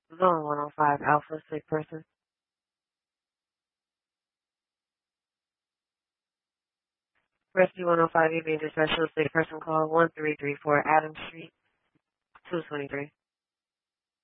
Zone 105 Alpha, sick person. Rescue 105, you need a special sick person call 1334 Adams Street, 223.